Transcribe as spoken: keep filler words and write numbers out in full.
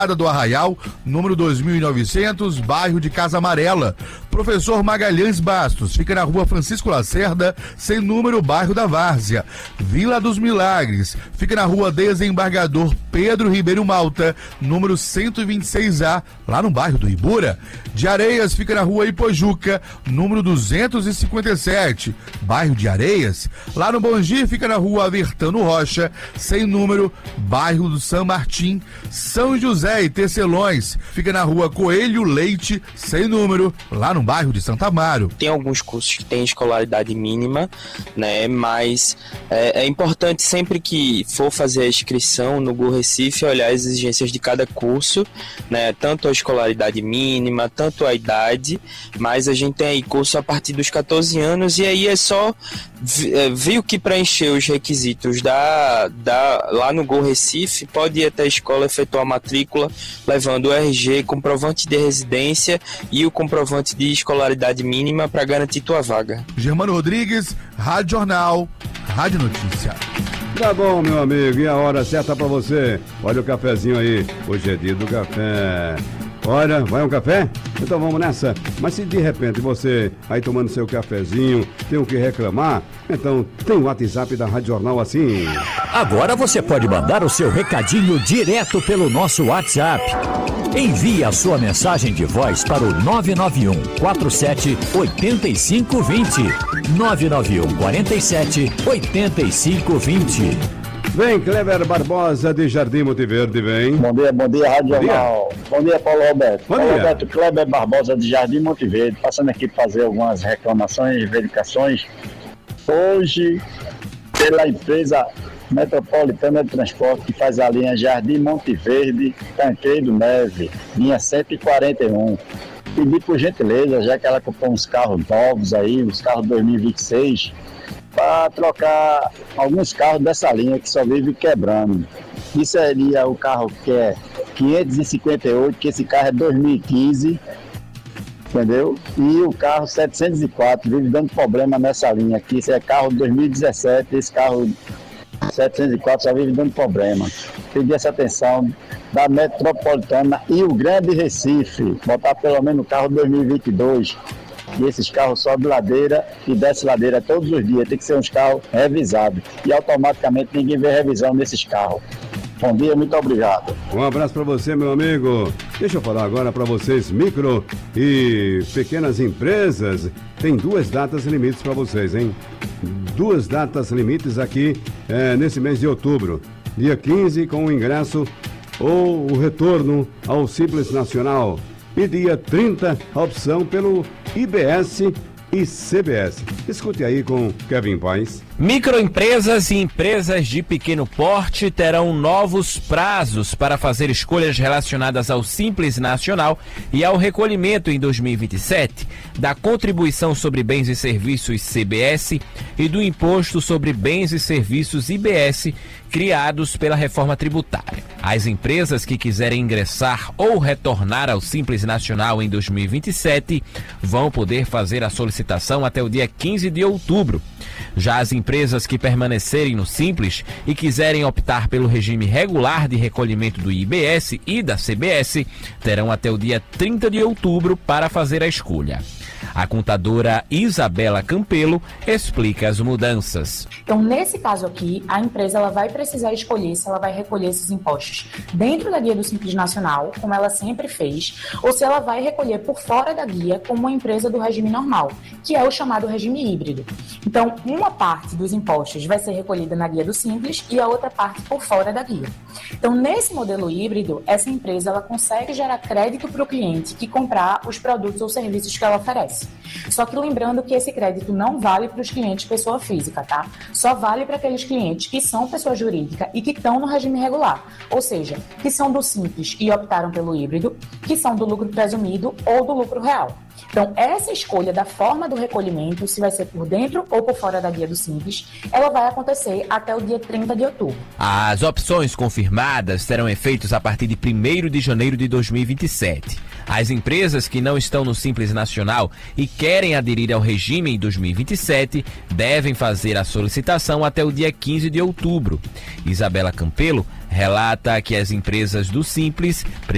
do Arraial, número dois mil e novecentos, bairro de Casa Amarela. Professor Magalhães Bastos, fica na rua Francisco Lacerda, sem número, bairro da Várzea. Vila dos Milagres, fica na rua Desembargador Pedro Ribeiro Malta, número cento e vinte e seis A, lá no bairro do Ibura. De Areias, fica na rua Ipojuca, número duzentos e cinquenta e sete, bairro de Areias. Lá no Bongi, fica na rua Avertano Rocha, sem número, bairro do São Martim. São José e Tecelões, fica na rua Coelho Leite, sem número, lá no bairro de Santo Amaro. Tem alguns cursos que têm escolaridade mínima, né, mas é, é importante sempre que for fazer a inscrição no G U Recife olhar as exigências de cada curso, né, tanto a escolaridade mínima, tanto a idade, mas a gente tem aí curso a partir dos catorze anos e aí é só viu que preencher os requisitos da, da, lá no G U Recife, pode ir até a escola efetuar a matrícula, levando o R G, comprovante de residência e o comprovante de escolaridade mínima para garantir tua vaga. Germano Rodrigues, Rádio Jornal, Rádio Notícia. Tá bom, meu amigo, e a hora certa para você? Olha o cafezinho aí, hoje é dia do café. Olha, vai um café? Então vamos nessa. Mas se de repente você aí tomando seu cafezinho tem o que reclamar, então tem o WhatsApp da Rádio Jornal assim. Agora você pode mandar o seu recadinho direto pelo nosso WhatsApp. Envie a sua mensagem de voz para o nove nove um quatro sete oito cinco dois zero. nove nove um quatro sete oito cinco dois zero. Vem, Kleber Barbosa de Jardim Monteverde, vem. Bom dia, bom dia, Rádio Jornal. Bom dia, Paulo Roberto. Bom Paulo dia. Roberto, Kleber Barbosa de Jardim Monteverde, passando aqui para fazer algumas reclamações e verificações. Hoje, pela empresa Metropolitana de Transporte, que faz a linha Jardim Monteverde, Tanqueiro Neve, linha cento e quarenta e um. Pedi por gentileza, já que ela comprou uns carros novos aí, os carros dois mil e vinte e seis, para trocar alguns carros dessa linha que só vive quebrando. Isso seria o carro que é quinhentos e cinquenta e oito, que esse carro é dois mil e quinze, entendeu? E o carro setecentos e quatro vive dando problema nessa linha aqui. Esse é carro dois mil e dezessete, esse carro setecentos e quatro só vive dando problema. Pedi essa atenção da Metropolitana e o Grande Recife, botar pelo menos o carro dois mil e vinte e dois. E esses carros sobem ladeira e desce ladeira todos os dias. Tem que ser uns carros revisados. E automaticamente ninguém vê revisão nesses carros. Bom dia, muito obrigado. Um abraço para você, meu amigo. Deixa eu falar agora para vocês, micro e pequenas empresas. Tem duas datas limites para vocês, hein? Duas datas limites aqui é, nesse mês de outubro. Dia quinze com o ingresso ou o retorno ao Simples Nacional. E dia trinta, a opção pelo I B S e C B S. Escute aí com Kevin Paz. Microempresas e empresas de pequeno porte terão novos prazos para fazer escolhas relacionadas ao Simples Nacional e ao recolhimento em dois mil e vinte e sete da Contribuição sobre Bens e Serviços C B S e do Imposto sobre Bens e Serviços I B S criados pela reforma tributária. As empresas que quiserem ingressar ou retornar ao Simples Nacional em dois mil e vinte e sete vão poder fazer a solicitação até o dia quinze de outubro. Já as empresas que permanecerem no Simples e quiserem optar pelo regime regular de recolhimento do I B S e da C B S terão até o dia trinta de outubro para fazer a escolha. A contadora Isabela Campelo explica as mudanças. Então, nesse caso aqui, a empresa ela vai precisar escolher se ela vai recolher esses impostos dentro da guia do Simples Nacional, como ela sempre fez, ou se ela vai recolher por fora da guia como uma empresa do regime normal, que é o chamado regime híbrido. Então, uma parte dos impostos vai ser recolhida na guia do Simples e a outra parte por fora da guia. Então, nesse modelo híbrido, essa empresa ela consegue gerar crédito para o cliente que comprar os produtos ou serviços que ela oferece. Só que lembrando que esse crédito não vale para os clientes pessoa física, tá? Só vale para aqueles clientes que são pessoa jurídica e que estão no regime regular, ou seja, que são do Simples e optaram pelo híbrido, que são do lucro presumido ou do lucro real. Então, essa escolha da forma do recolhimento, se vai ser por dentro ou por fora da guia do Simples, ela vai acontecer até o dia trinta de outubro. As opções confirmadas terão efeitos a partir de primeiro de janeiro de dois mil e vinte e sete. As empresas que não estão no Simples Nacional e querem aderir ao regime em dois mil e vinte e sete devem fazer a solicitação até o dia quinze de outubro. Isabela Campelo relata que as empresas do Simples